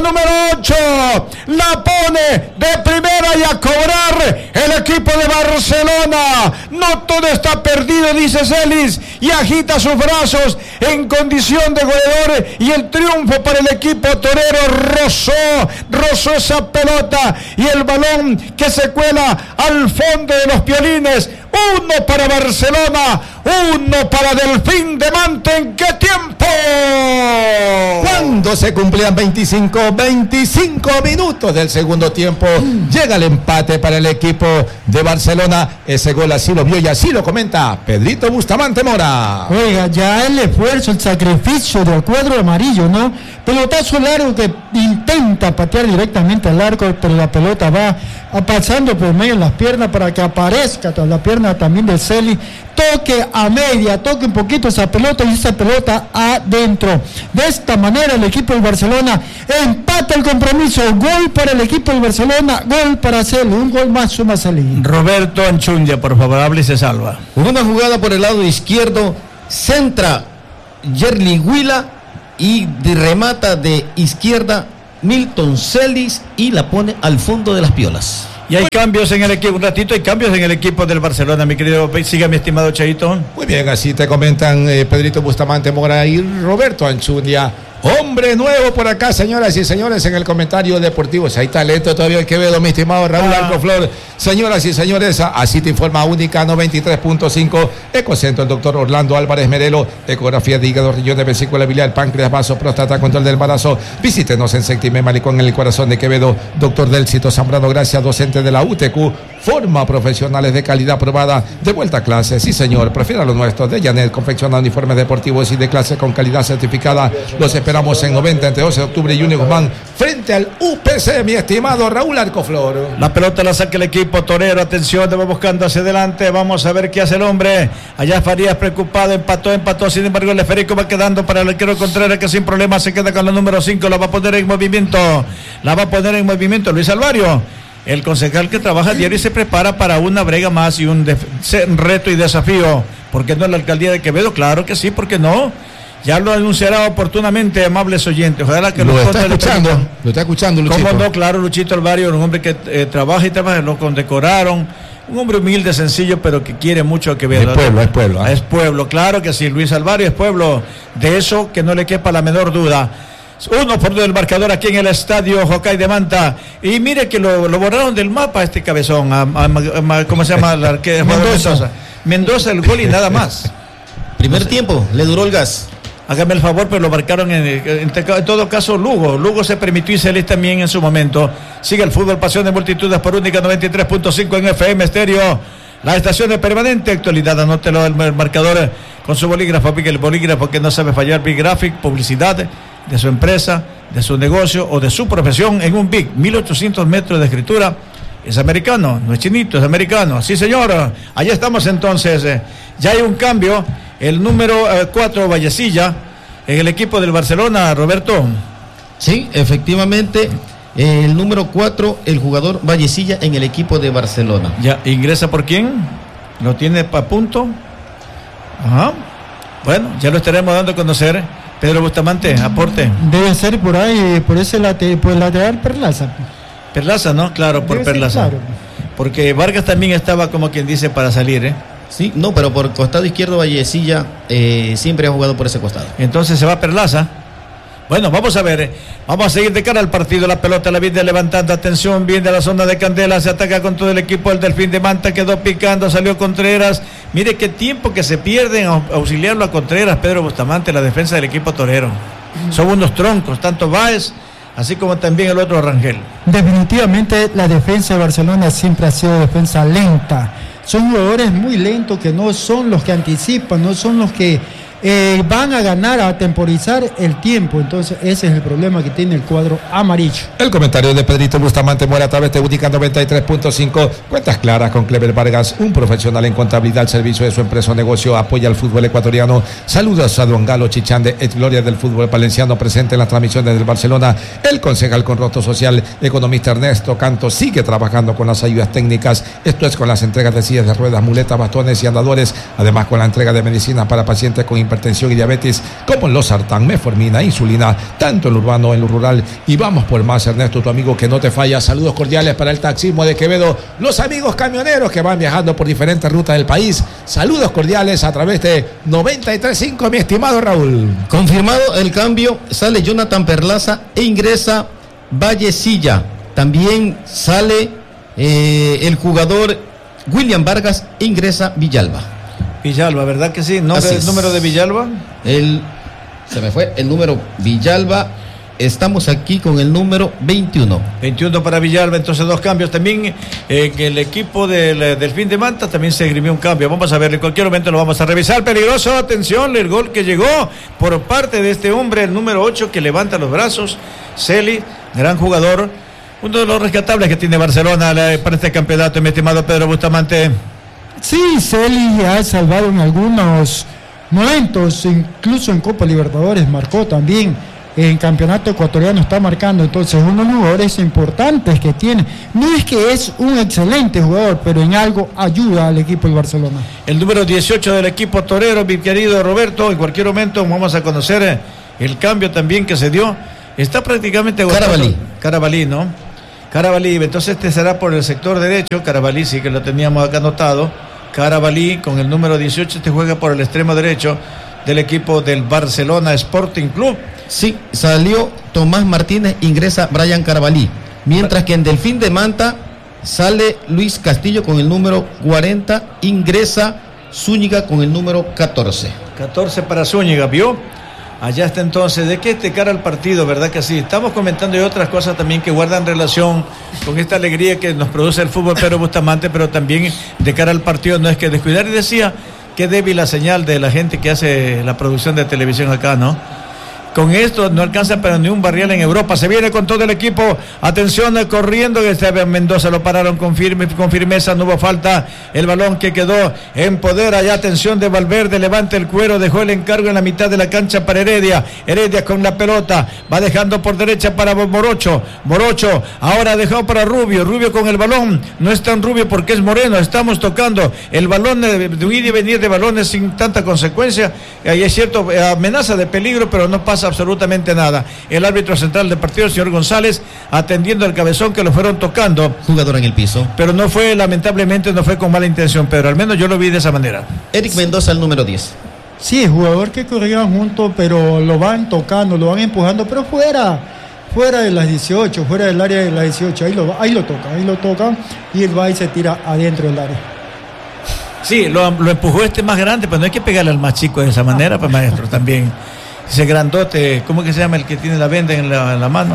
número 8, la pone de primera y a cobrar el equipo de Barcelona. No todo está perdido, dice Celis, y agita sus brazos en condición de goleador, y el triunfo para el equipo torero. Rozó esa pelota y el balón que se cuela al fondo de los piolines. 1 para Barcelona, 1 para Delfín de Manta. ¿En qué tiempo? Cuando se cumplían 25 minutos del segundo tiempo, llega el empate para el equipo de Barcelona. Ese gol así lo vio y así lo comenta Pedrito Bustamante Mora. Oiga, ya el esfuerzo, el sacrificio del cuadro amarillo, ¿no? Pelotazo largo que intenta patear directamente al arco, pero la pelota va pasando por medio de las piernas para que aparezca toda la pierna también de Celi. Toque a media, toque un poquito esa pelota y esa pelota adentro. De esta manera el equipo del Barcelona empata el compromiso. Gol para el equipo del Barcelona, gol para Celi, un gol más suma Celi. Roberto Anchundia, por favor, hable y se salva. Una jugada por el lado izquierdo, centra Yerli Huila y remata de izquierda Milton Celis y la pone al fondo de las piolas. Y hay cambios en el equipo, un ratito hay cambios en el equipo del Barcelona, mi querido, siga mi estimado Chaito. Muy bien, así te comentan Pedrito Bustamante Mora y Roberto Anchundia. Hombre nuevo por acá, señoras y señores, en el comentario deportivo. Si hay talento todavía el Quevedo, mi estimado Raúl Arcoflor. Señoras y señores, así te informa Única 93.5, Ecocentro, el doctor Orlando Álvarez Merelo, ecografía de hígado, riñones, vesícula biliar, páncreas, vaso, próstata, control del embarazo. Visítenos en Séptime Malicón, en el corazón de Quevedo. Doctor Delcito Zambrano Gracia, docente de la UTQ, forma profesionales de calidad aprobada. De vuelta a clase, sí señor, prefiera lo nuestro. De Janet, confecciona uniformes deportivos y de clase con calidad certificada. Los esperamos en 90, entre 12 de octubre y 1 de Guzmán, frente al UPC, mi estimado Raúl Arcoflor. La pelota la saca el equipo torero, atención, va buscando hacia adelante, vamos a ver qué hace el hombre. Allá Farías preocupado, empató, sin embargo el esférico va quedando para el arquero Contreras, que sin problema se queda con la número 5, la va a poner en movimiento, Luis Alvario, el concejal que trabaja diario y se prepara para una brega más y un reto y desafío. ¿Por qué no la alcaldía de Quevedo? Claro que sí, ¿por qué no? Ya lo anunciará oportunamente, amables oyentes. Ojalá que lo está escuchando, Luchito. ¿Cómo no? Claro, Luchito Alvario, un hombre que trabaja, lo condecoraron. Un hombre humilde, sencillo, pero que quiere mucho a Quevedo. Es pueblo. Es pueblo, claro que sí. Luis Alvario es pueblo. De eso que no le quepa la menor duda. 1-2 del marcador aquí en el estadio Jocay de Manta. Y mire que lo borraron del mapa este cabezón. ¿Cómo se llama? Mendoza, el gol y nada más. Primer tiempo, le duró el gas. Hágame el favor, pero lo marcaron en todo caso Lugo se permitió y Celis también en su momento. Sigue el fútbol, pasión de multitudes por Única 93.5 en FM Estéreo. La estación de permanente actualidad, anótelo el marcador con su bolígrafo, pique el bolígrafo que no sabe fallar, Big Graphic, publicidad de su empresa, de su negocio o de su profesión en un Big, 1800 metros de escritura. Es americano, no es chinito, es americano. Sí, señor, allá estamos entonces. Ya hay un cambio. El número 4, Vallecilla, en el equipo del Barcelona, Roberto. Sí, efectivamente, el número 4, el jugador Vallecilla en el equipo de Barcelona. Ya, ¿ingresa por quién? ¿Lo tiene a punto? Ajá. Bueno, ya lo estaremos dando a conocer. Pedro Bustamante, aporte. Debe ser por ahí, por el lateral Perlaza. Perlaza, ¿no? Claro, por Perlaza. Claro. Porque Vargas también estaba, como quien dice, para salir, ¿eh? Sí, no, pero por costado izquierdo Vallecilla siempre ha jugado por ese costado. Entonces se va Perlaza. Bueno, vamos a ver, vamos a seguir de cara al partido. La pelota la viene levantando, atención, viene de la zona de Candela, se ataca con todo el equipo del Delfín de Manta, quedó picando, salió Contreras. Mire qué tiempo que se pierde en auxiliarlo a Contreras, Pedro Bustamante, la defensa del equipo torero. Son unos troncos, tanto Báez, así como también el otro Rangel. Definitivamente la defensa de Barcelona siempre ha sido defensa lenta. Son jugadores muy lentos que no son los que anticipan, no son los que van a ganar, a temporizar el tiempo. Entonces ese es el problema que tiene el cuadro amarillo. El comentario de Pedrito Bustamante Mora a través de Única 93.5. Cuentas claras con Clever Vargas, un profesional en contabilidad al servicio de su empresa o negocio, apoya al fútbol ecuatoriano. Saludos a Don Galo Chichande, ex gloria del fútbol valenciano, presente en las transmisiones del Barcelona. El concejal con rostro social, economista Ernesto Canto, sigue trabajando con las ayudas técnicas. Esto es con las entregas de sillas de ruedas, muletas, bastones y andadores, además con la entrega de medicinas para pacientes con hipertensión y diabetes, como el losartán, metformina, insulina, tanto en lo urbano, en lo rural. Y vamos por más, Ernesto, tu amigo que no te falla. Saludos cordiales para el taxismo de Quevedo, los amigos camioneros que van viajando por diferentes rutas del país. Saludos cordiales a través de 93.5, mi estimado Raúl. Confirmado el cambio, sale Jonathan Perlaza e ingresa Vallecilla. También sale el jugador William Vargas e ingresa Villalba. Villalba, ¿verdad que sí? ¿El número de Villalba? Se me fue el número Villalba. Estamos aquí con el número 21. 21 para Villalba, entonces 2 cambios. También que el equipo del Delfín de Manta también se esgrimió un cambio. Vamos a ver, en cualquier momento lo vamos a revisar. Peligroso, atención, el gol que llegó por parte de este hombre, el número 8, que levanta los brazos. Celi, gran jugador. Uno de los rescatables que tiene Barcelona para este campeonato, mi estimado Pedro Bustamante. Sí, Celi ha salvado en algunos momentos, incluso en Copa Libertadores marcó también. En campeonato ecuatoriano está marcando, entonces uno de los jugadores importantes que tiene. No es que es un excelente jugador, pero en algo ayuda al equipo del Barcelona. El número 18 del equipo torero, mi querido Roberto, en cualquier momento vamos a conocer el cambio también que se dio. Está prácticamente Carabalí, ¿no? Carabalí, entonces este será por el sector derecho. Carabalí sí que lo teníamos acá anotado. Carabalí con el número 18, este juega por el extremo derecho del equipo del Barcelona Sporting Club. Sí, salió Tomás Martínez, ingresa Brian Carabalí. Mientras que en Delfín de Manta sale Luis Castillo con el número 40, ingresa Zúñiga con el número 14. 14 para Zúñiga, ¿vio? Allá está entonces, ¿de qué te cara el partido? ¿Verdad que sí? Estamos comentando y otras cosas también que guardan relación con esta alegría que nos produce el fútbol Pedro Bustamante, pero también de cara al partido no es que descuidar. Y decía, qué débil la señal de la gente que hace la producción de televisión acá, ¿no? Con esto no alcanza para ni un barrial en Europa. Se viene con todo el equipo. Atención, corriendo. Mendoza lo pararon con firmeza. No hubo falta. El balón que quedó en poder. Allá, atención de Valverde. Levanta el cuero. Dejó el encargo en la mitad de la cancha para Heredia. Heredia con la pelota. Va dejando por derecha para Morocho. Morocho ahora dejado para Rubio. Rubio con el balón. No es tan Rubio porque es moreno. Estamos tocando el balón de ir y venir de balones sin tanta consecuencia. Ahí es cierto, amenaza de peligro, pero no pasa absolutamente nada. El árbitro central del partido, el señor González, atendiendo el cabezón que lo fueron tocando. Jugador en el piso. Pero no fue, lamentablemente, no fue con mala intención, Pedro. Al menos yo lo vi de esa manera. Eric Mendoza, el número 10. Sí, jugador que corrían juntos, pero lo van tocando, lo van empujando, pero fuera de las 18, fuera del área de las 18. Ahí lo tocan y él va y se tira adentro del área. Sí, lo empujó más grande, pero no hay que pegarle al más chico de esa manera, pues maestro, también. Ese grandote, ¿cómo que se llama el que tiene la venda en la mano?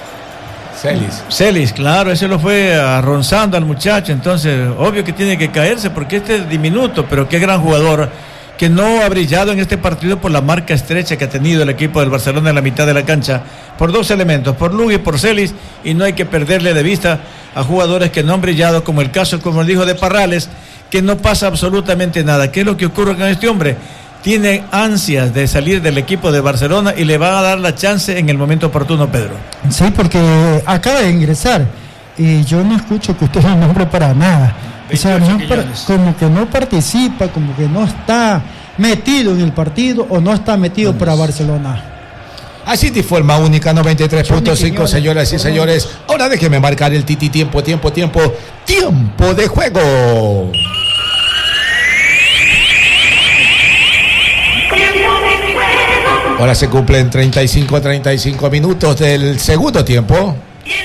Celis, claro, ese lo fue arronzando al muchacho, entonces obvio que tiene que caerse porque este es diminuto, pero qué gran jugador que no ha brillado en este partido por la marca estrecha que ha tenido el equipo del Barcelona en la mitad de la cancha, por 2 elementos, por Lugo y por Celis, y no hay que perderle de vista a jugadores que no han brillado, como el caso, como dijo, de Parrales, que no pasa absolutamente nada. ¿Qué es lo que ocurre con este hombre? Tiene ansias de salir del equipo de Barcelona y le va a dar la chance en el momento oportuno, Pedro. Sí, porque acaba de ingresar y yo no escucho que usted lo nombre para nada. O sea, como que no participa, como que no está metido en el partido o no está metido para Barcelona. Así de forma única, 93.5, señoras y señores. Ahora déjeme marcar el tiempo de juego. Ahora se cumplen 35 minutos del segundo tiempo.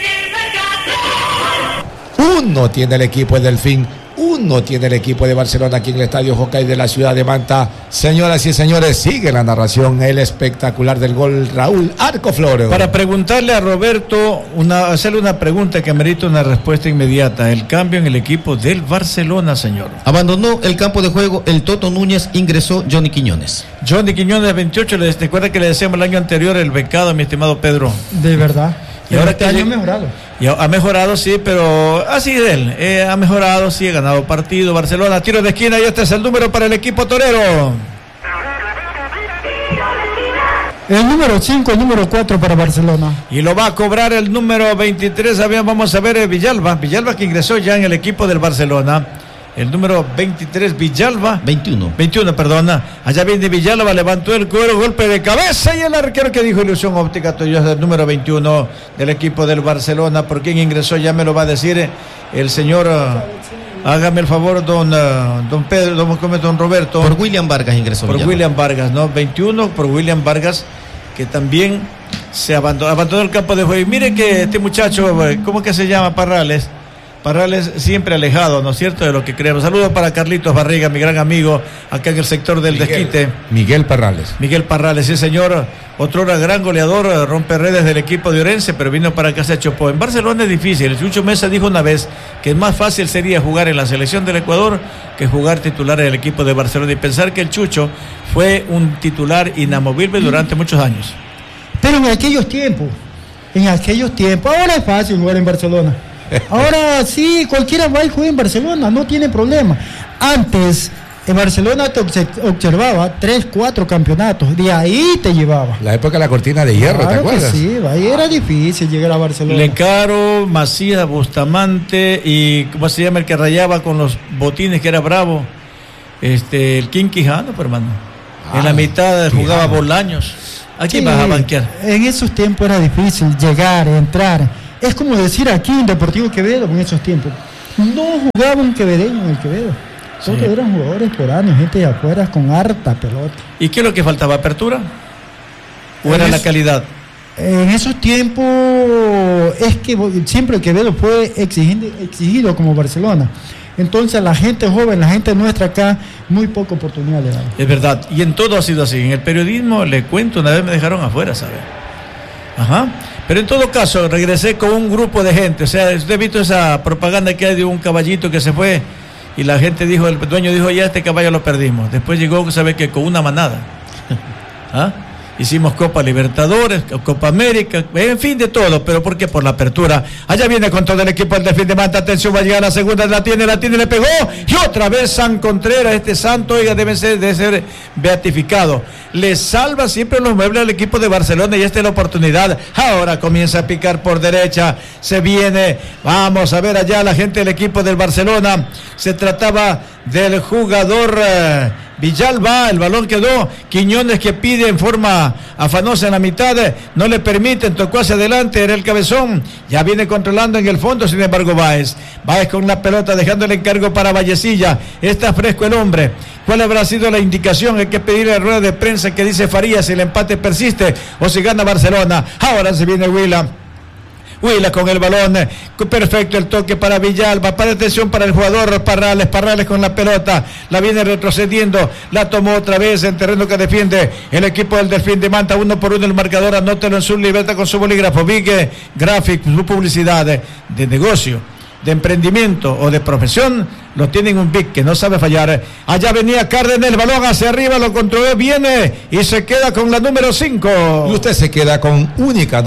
Uno tiene el equipo de Delfín, uno tiene el equipo de Barcelona aquí en el Estadio Jockey de la ciudad de Manta. Señoras y señores, sigue la narración, el espectacular del gol, Raúl Arcoflor. Para preguntarle a Roberto, hacerle una pregunta que merita una respuesta inmediata. El cambio en el equipo del Barcelona, señor. Abandonó el campo de juego el Toto Núñez, ingresó Johnny Quiñones. Johnny Quiñones, 28, recuerda que le decíamos el año anterior el becado, mi estimado Pedro. De verdad. Y ahora este año ha mejorado. Ha mejorado, sí, pero así es él. Ha mejorado, sí, ha ganado partido. Barcelona, tiro de esquina y este es el número para el equipo torero. El número 5, el número 4 para Barcelona. Y lo va a cobrar el número 23. Vamos a ver Villalba. Villalba que ingresó ya en el equipo del Barcelona. El número 23, Villalba. 21, perdona. Allá viene Villalba, levantó el cuero, golpe de cabeza y el arquero que dijo Ilusión Óptica Toyota, el número 21 del equipo del Barcelona. ¿Por quién ingresó? Ya me lo va a decir el señor. Hágame el favor, don Pedro, don Roberto. por William Vargas ingresó. Por Villalba. William Vargas, ¿no? 21 por William Vargas, que también se abandonó el campo de juego. Y mire que este muchacho, ¿cómo que se llama? Parrales siempre alejado, ¿no es cierto?, de lo que creemos. Saludos para Carlitos Barriga, mi gran amigo, acá en el sector del Desquite. Miguel Parrales. Miguel Parrales, sí señor, otrora gran goleador, rompe redes del equipo de Orense, pero vino para acá, se chopó. En Barcelona es difícil. Chucho Mesa dijo una vez que más fácil sería jugar en la selección del Ecuador que jugar titular en el equipo de Barcelona, y pensar que el Chucho fue un titular inamovible durante muchos años. Pero en aquellos tiempos, ahora es fácil jugar en Barcelona. Ahora sí, cualquiera va y juega en Barcelona, no tiene problema. Antes, en Barcelona te observaba 3, 4 campeonatos, de ahí te llevaba. La época de la cortina de hierro, ¿te Claro que acuerdas? sí, ahí era difícil llegar a Barcelona. Lecaro, Macías, Bustamante y ¿cómo se llama el que rayaba con los botines, que era bravo? El King Quijano, pues, hermano. En la mitad jugaba Bolaños. Aquí Sí, vas a banquear. En esos tiempos era difícil llegar, entrar. Es como decir aquí en Deportivo Quevedo en esos tiempos. No jugaba un quevedeño en el Quevedo. Todos Sí. eran jugadores foráneos, gente de afuera con harta pelota. ¿Y qué es lo que faltaba? ¿Apertura? ¿O En era la eso- calidad? En esos tiempos es que siempre el Quevedo fue exigido como Barcelona. Entonces la gente joven, la gente nuestra acá, muy poca oportunidad le daba. Es verdad. Y en todo ha sido así. En el periodismo, le cuento, una vez me dejaron afuera, ¿sabe? Ajá. Pero en todo caso, regresé con un grupo de gente. O sea, usted ha visto esa propaganda que hay de un caballito que se fue y la gente dijo, el dueño dijo, ya este caballo lo perdimos. Después llegó, ¿sabe qué? Con una manada. ¿Ah? Hicimos Copa Libertadores, Copa América, en fin, de todo. ¿Pero por qué? Por la apertura. Allá viene con todo el equipo el Delfín de Manta. Atención, va a llegar la segunda, la tiene, le pegó. Y otra vez San Contreras, este santo, oiga, debe ser beatificado. Le salva siempre los muebles al equipo de Barcelona y esta es la oportunidad. Ahora comienza a picar por derecha. Se viene, vamos a ver allá la gente del equipo del Barcelona. Se trataba del jugador Villalba, el balón quedó, Quiñones que pide en forma afanosa en la mitad, no le permiten, tocó hacia adelante, era el cabezón, ya viene controlando en el fondo, sin embargo Báez con la pelota, dejando el encargo para Vallecilla, está fresco el hombre. ¿Cuál habrá sido la indicación? Hay que pedirle a la rueda de prensa que dice Farías si el empate persiste o si gana Barcelona. Ahora se viene Huila con el balón, perfecto el toque para Villalba, para atención para el jugador Parrales con la pelota, la viene retrocediendo, la tomó otra vez en terreno que defiende el equipo del Delfín de Manta, 1-1 el marcador, anótelo en su libreta con su bolígrafo, Big Graphic, su publicidad de negocio, de emprendimiento o de profesión, lo tienen un Big que no sabe fallar. Allá venía Cárdenas, el balón hacia arriba, lo controló, viene y se queda con la número 5. Y usted se queda con única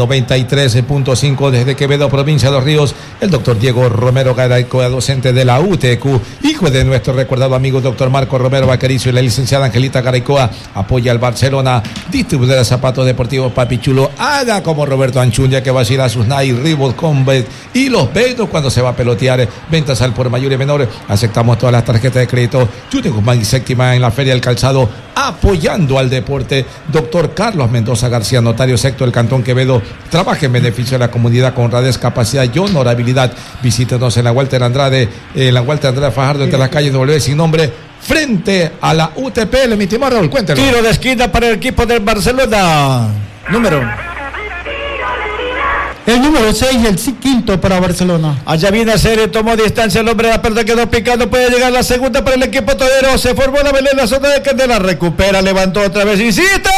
93.5 desde Quevedo, provincia de Los Ríos. El doctor Diego Romero Garaycoa, docente de la UTQ, hijo de nuestro recordado amigo doctor Marco Romero Bacaricio y la licenciada Angelita Garaycoa, apoya al Barcelona, distribuidora de zapatos deportivos Papi Chulo. Haga como Roberto Anchunya, que va a ir a sus Nike, Reebok, Combat y los Betos cuando se va a pelotear. Ventas al por mayor y menor. Aceptamos todas las tarjetas de crédito. Chute Guzmán y séptima en la Feria del Calzado, apoyando al deporte. Doctor Carlos Mendoza García, notario secto del Cantón Quevedo. Trabaja en beneficio de la comunidad con honradez, capacidad y honorabilidad. Visítenos en la Walter Andrade, Fajardo, entre las calles W sin nombre, frente a la UTP. Mi estimado Raúl, cuéntelo. Tiro de esquina para el equipo del Barcelona. El número 6, el quinto para Barcelona. Allá viene a Serie, tomó distancia el hombre, la pelota quedó picando, puede llegar la segunda para el equipo torero, se formó la melena, zona de Candela, recupera, levantó otra vez, insiste,